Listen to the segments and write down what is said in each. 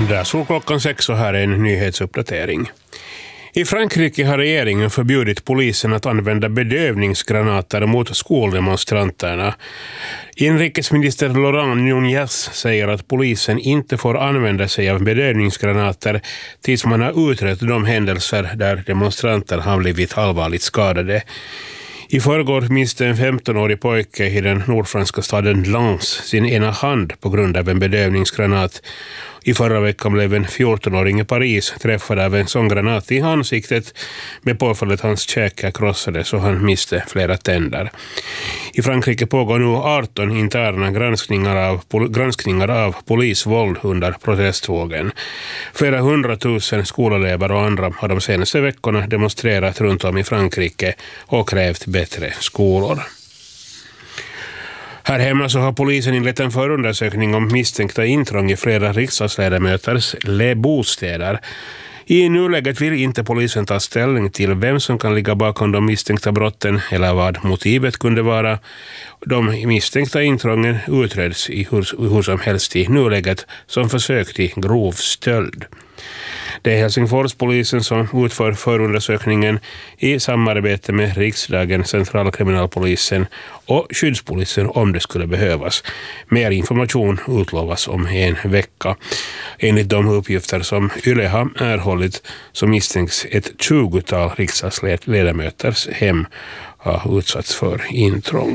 Där slår klockan 6 och här är en nyhetsuppdatering. I Frankrike har regeringen förbjudit polisen att använda bedövningsgranater mot skoldemonstranterna. Inrikesminister Laurent Nunez säger att polisen inte får använda sig av bedövningsgranater tills man har utrett de händelser där demonstranter har blivit allvarligt skadade. I förrgår miste en 15-årig pojke i den nordfranska staden Lens sin ena hand på grund av en bedövningsgranat. I förra veckan blev en 14-åring i Paris träffad av en sån granat i ansiktet med påföljd hans käke krossades och han miste flera tänder. I Frankrike pågår nu 18 interna granskningar av polisvåld under protestvågen. Flera 100 000 skolelever och andra har de senaste veckorna demonstrerat runt om i Frankrike och krävt bättre skolor. Här hemma så har polisen inlett en förundersökning om misstänkta intrång i flera riksdagsledamöters bostäder. I nuläget vill inte polisen ta ställning till vem som kan ligga bakom de misstänkta brotten eller vad motivet kunde vara. De misstänkta intrången utreds i hur som helst i nuläget som försök till grov stöld. Det är Helsingforspolisen som utför förundersökningen i samarbete med riksdagen, centralkriminalpolisen och skyddspolisen om det skulle behövas. Mer information utlovas om en vecka. Enligt de uppgifter som YLE har erhållit så misstänks ett 20-tal riksdagsledamöters hem har utsatts för intrång.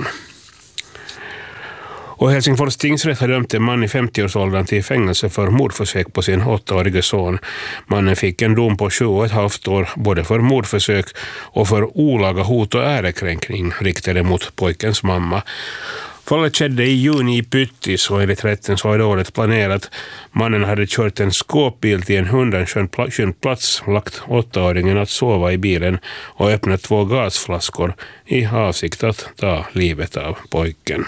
Och Helsingfors tingsrätt har dömt en man i 50-årsåldern till fängelse för mordförsök på sin 8-årige son. Mannen fick en dom på 7,5 år både för mordförsök och för olaga hot och ärekränkning riktade mot pojkens mamma. Fallet skedde i juni i Pyttis och enligt rätten så var året planerat. Mannen hade kört en skåpbil till en undanskymd plats, lagt 8-åringen att sova i bilen och öppnat 2 gasflaskor i avsikt att ta livet av pojken.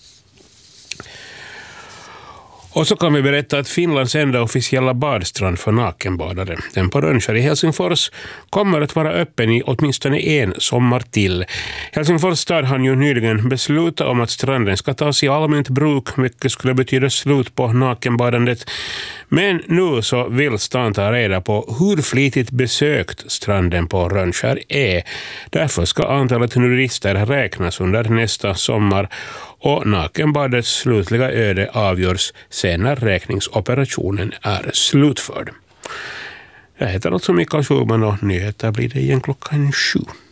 Och så kan vi berätta att Finlands enda officiella badstrand för nakenbadare, den på Rönnskär i Helsingfors, kommer att vara öppen i åtminstone en sommar till. Helsingfors stad har ju nyligen beslutat om att stranden ska tas i allmänt bruk, vilket skulle betyda slut på nakenbadandet. Men nu så vill stan ta reda på hur flitigt besökt stranden på Rönnskär är. Därför ska antalet nudrister räknas under nästa sommar och nakenbadets slutliga öde avgörs sen när räkningsoperationen är slutförd. Jag heter alltså Mikael Schulman och nyheter blir det igen klockan 7.